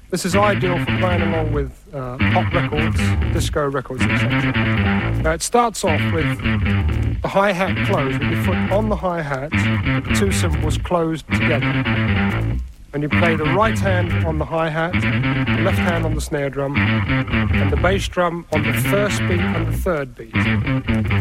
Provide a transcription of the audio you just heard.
This is ideal for playing along with pop records, disco records, etc. It starts off with the hi-hat closed, with your foot on the hi-hat, with the two cymbals closed together. And you play the right hand on the hi-hat, the left hand on the snare drum, and the bass drum on the first beat and the third beat.